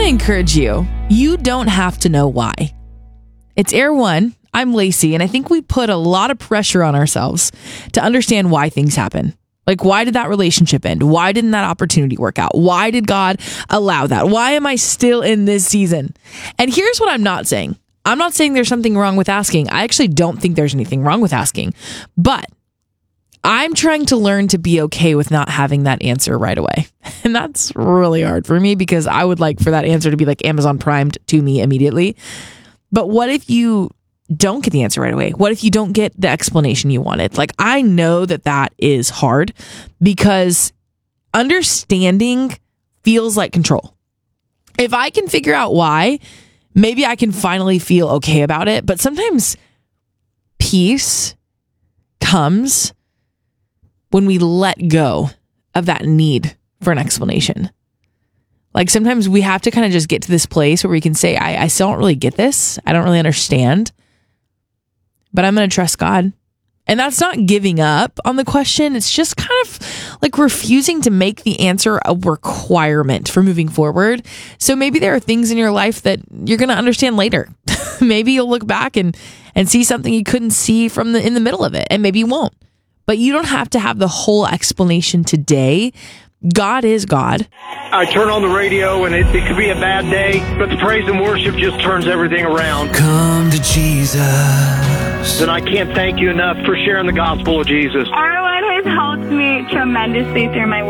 want to encourage you. You don't have to know why. It's Air One. I'm Lacey, and I think we put a lot of pressure on ourselves to understand why things happen. Like, why did that relationship end? Why didn't that opportunity work out? Why did God allow that? Why am I still in this season? And here's what I'm not saying. I'm not saying there's something wrong with asking. I actually don't think there's anything wrong with asking. But I'm trying to learn to be okay with not having that answer right away. And that's really hard for me because I would like for that answer to be like Amazon Primed to me immediately. But what if you don't get the answer right away? What if you don't get the explanation you wanted? Like, I know that is hard because understanding feels like control. If I can figure out why, maybe I can finally feel okay about it. But sometimes peace comes when we let go of that need for an explanation. Like, sometimes we have to kind of just get to this place where we can say, I still don't really get this. I don't really understand, but I'm going to trust God. And that's not giving up on the question. It's just kind of like refusing to make the answer a requirement for moving forward. So maybe there are things in your life that you're going to understand later. Maybe you'll look back and see something you couldn't see in the middle of it. And maybe you won't. But you don't have to have the whole explanation today. God is God. I turn on the radio and it could be a bad day, but the praise and worship just turns everything around. Come to Jesus. And I can't thank you enough for sharing the gospel of Jesus. R1 has helped me tremendously through my